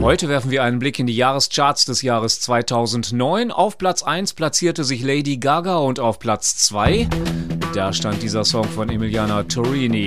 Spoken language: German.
Heute werfen wir einen Blick in die Jahrescharts des Jahres 2009. Auf Platz 1 platzierte sich Lady Gaga und auf Platz 2, da stand dieser Song von Emiliana Torrini.